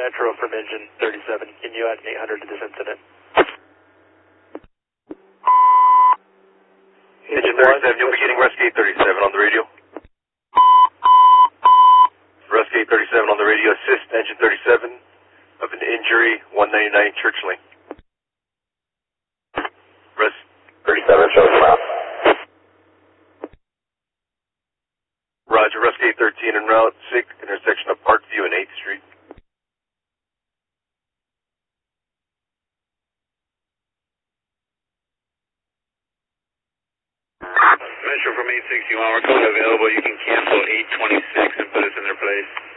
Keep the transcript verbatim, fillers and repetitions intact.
Metro from engine thirty-seven. Can you add eight hundred to this incident? Engine thirty-seven, you'll be getting rescue eight thirty-seven on the radio. Rescue eight thirty-seven on the radio, assist engine thirty-seven of an injury, one ninety-nine Church Lane. Res thirty-seven, show them out. Roger, rescue eight thirteen en route, six, intersection of Parkview and eighth Street. Metro from eight sixty-one, we're code available. You can cancel eight twenty-six and put us in their place.